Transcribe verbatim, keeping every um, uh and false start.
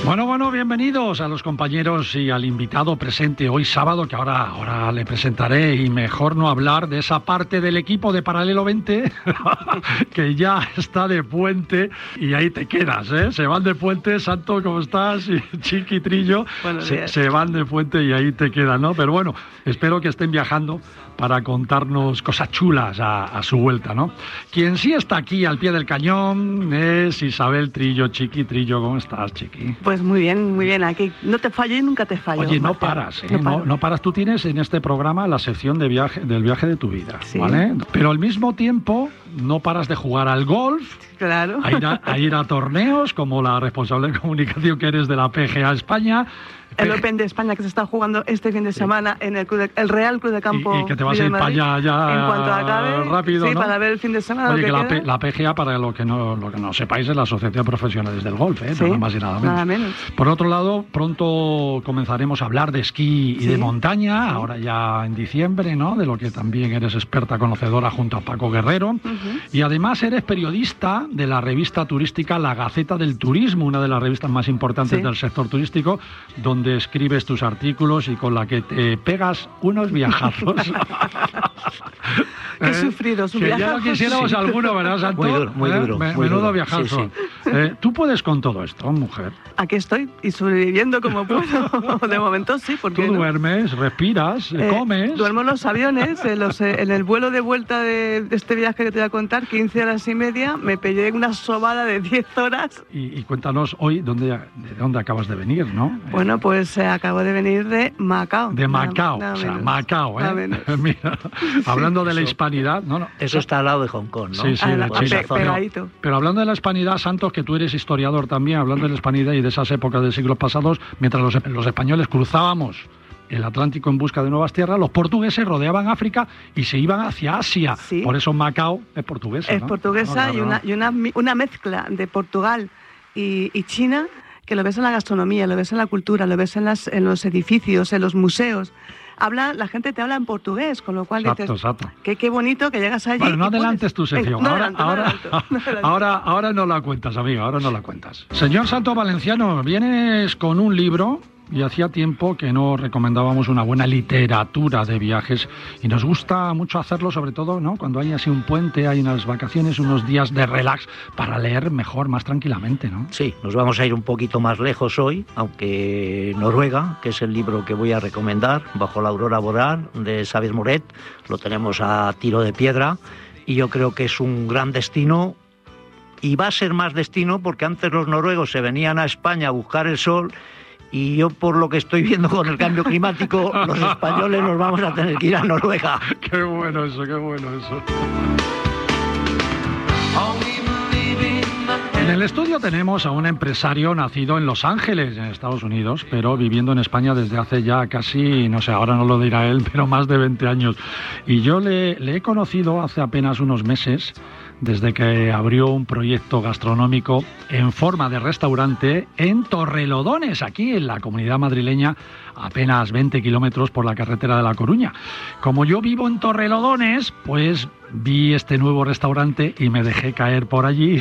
Bueno, bueno, bienvenidos a los compañeros y al invitado presente hoy sábado, que ahora, ahora le presentaré, y mejor no hablar de esa parte del equipo de Paralelo veinte que ya está de puente y ahí te quedas, ¿eh? Se van de puente, Santo, ¿cómo estás? Y Chiqui, Trillo, se, se van de puente y ahí te quedan, ¿no? Pero bueno, espero que estén viajando para contarnos cosas chulas a, a su vuelta, ¿no? Quien sí está aquí al pie del cañón es Isabel Trillo. Chiqui, Trillo, ¿cómo estás, Chiqui? Pues muy bien, muy bien. Aquí no te fallo y nunca te fallo. Oye, no paras, ¿eh? No, no, no paras. Tú tienes en este programa la sección de viaje, del viaje de tu vida, ¿sí? ¿Vale? Pero al mismo tiempo no paras de jugar al golf. Claro. A ir a, a ir a torneos, como la responsable de comunicación que eres de la P G A España. El Open de España que se está jugando este fin de semana sí. en el, club de, el Real Club de Campo. Y, y que te vas a ir para allá ya en cuanto acabe, rápido, sí, ¿no? para ver el fin de semana. Oye, lo que, que la, queda. P, la P G A, para lo que no lo que no sepáis, es la Asociación de Profesionales del Golf, ¿eh? Sí, nada más y nada menos. nada menos. Por otro lado, pronto comenzaremos a hablar de esquí y sí. de montaña, sí. ahora ya en diciembre, ¿no? De lo que también eres experta conocedora junto a Paco Guerrero. Uh-huh. Y además eres periodista de la revista turística La Gaceta del Turismo, una de las revistas más importantes sí. del sector turístico, donde escribes tus artículos y con la que te pegas unos viajazos. Qué ¿Eh? sufridos, un que viajazo. Ya lo quisiéramos sí. alguno, ¿verdad, Santo? Muy duro, muy duro. ¿Eh? Muy Menudo duro. viajazo. Sí, sí. Eh, ¿Tú puedes con todo esto, mujer? Aquí estoy y sobreviviendo como puedo. De momento sí, porque tú no? duermes, respiras, eh, comes. Duermo en los aviones, en, los, en el vuelo de vuelta de, de este viaje que te voy a contar, quince horas y media, me pegué una sobada de diez horas. Y, y cuéntanos hoy dónde, de dónde acabas de venir, ¿no? Bueno, pues eh, acabo de venir de Macao. De Macao, nada, nada o sea, menos, Macao, ¿eh? Mira, hablando sí, de la hispanidad, no, no. Eso está al lado de Hong Kong, ¿no? Sí, sí, la, sí, pe, pegadito. Pero hablando de la hispanidad, Santos, que tú eres historiador también, hablando de la hispanidad y de esas épocas de siglos pasados, mientras los, los españoles cruzábamos el Atlántico en busca de nuevas tierras, los portugueses rodeaban África y se iban hacia Asia. Sí. Por eso Macao es portuguesa, Es ¿no? portuguesa, no, claro, y, una, no. y una, una mezcla de Portugal y, y China, que lo ves en la gastronomía, lo ves en la cultura, lo ves en, las, en los edificios, en los museos. Habla, la gente te habla en portugués, con lo cual exacto, dices, exacto. Que, qué bonito que llegas allí. Bueno, no adelantes tu sección. Eh, no ahora, adelanto, ahora, no adelanto, no adelanto. ahora, ahora no la cuentas, amiga, ahora no la cuentas. Señor Santo Valenciano, vienes con un libro y hacía tiempo que no recomendábamos una buena literatura de viajes y nos gusta mucho hacerlo, sobre todo, ¿no? Cuando hay así un puente, hay unas vacaciones, unos días de relax para leer mejor, más tranquilamente, ¿no? Sí, nos vamos a ir un poquito más lejos hoy, aunque Noruega, que es el libro que voy a recomendar, Bajo la aurora boreal, de Xavier Moret, lo tenemos a tiro de piedra y yo creo que es un gran destino. Y va a ser más destino porque antes los noruegos se venían a España a buscar el sol. Y yo, por lo que estoy viendo con el cambio climático, los españoles nos vamos a tener que ir a Noruega. Qué bueno eso, qué bueno eso. En el estudio tenemos a un empresario nacido en Los Ángeles, en Estados Unidos, pero viviendo en España desde hace ya casi, no sé, ahora no lo dirá él, pero más de veinte años. Y yo le, le he conocido hace apenas unos meses, desde que abrió un proyecto gastronómico en forma de restaurante en Torrelodones, aquí en la Comunidad Madrileña, apenas veinte kilómetros por la carretera de La Coruña. Como yo vivo en Torrelodones, pues vi este nuevo restaurante y me dejé caer por allí.